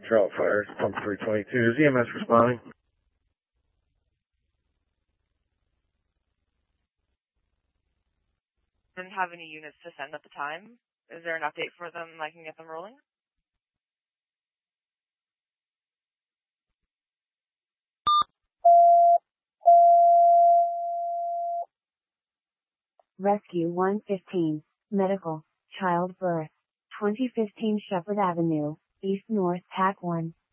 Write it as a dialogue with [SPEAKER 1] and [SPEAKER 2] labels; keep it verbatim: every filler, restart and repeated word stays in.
[SPEAKER 1] Charlotte Fire, pump three twenty-two. Is E M S responding?
[SPEAKER 2] Didn't have any units to send at the time. Is there an update for them I can get them rolling?
[SPEAKER 3] Rescue one fifteen, Medical, Childbirth, twenty fifteen Shepherd Avenue, East North, T A C one.